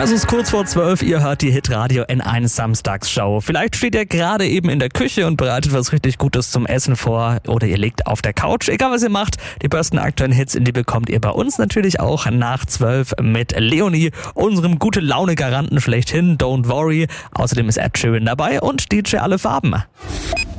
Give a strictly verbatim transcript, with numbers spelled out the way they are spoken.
Es ist kurz vor zwölf, ihr hört die Hitradio N eins Samstagsschau. Vielleicht steht ihr gerade eben in der Küche und bereitet was richtig Gutes zum Essen vor oder ihr liegt auf der Couch. Egal was ihr macht, die besten aktuellen Hits, die bekommt ihr bei uns natürlich auch nach zwölf mit Leonie, unserem Gute-Laune-Garanten schlechthin, Don't Worry. Außerdem ist Ed Sheeran dabei und D J Alle Farben.